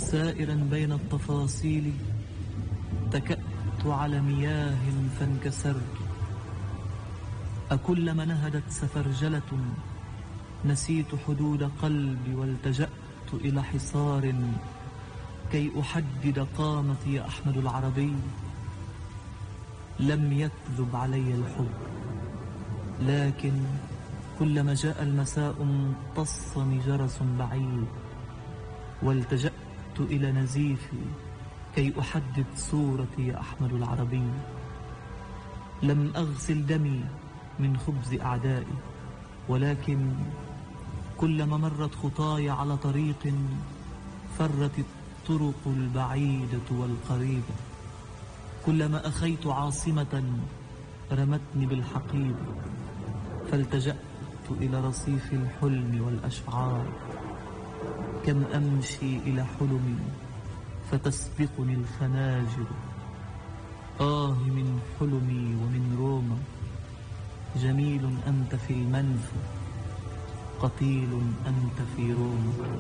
سائرا بين التفاصيل تكأت على مياه فانكسرت. أكلما نهدت سفرجلة نسيت حدود قلبي والتجأت إلى حصار كي أحدد قامتي يا أحمد العربي. لم يكذب علي الحب، لكن كلما جاء المساء امتصني جرس بعيد والتجأت إلى نزيفي كي أحدد صورتي يا أحمد العربي. لم أغسل دمي من خبز أعدائي، ولكن كلما مرت خطاي على طريق فرت الطرق البعيدة والقريبة. كلما أخيت عاصمة رمتني بالحقيبة، فالتجأت إلى رصيف الحلم والأشعار. كم أمشي إلى حلمي فتسبقني الخناجر. من حلمي ومن روما، جميل أنت في المنفى، قتيل أنت في روما.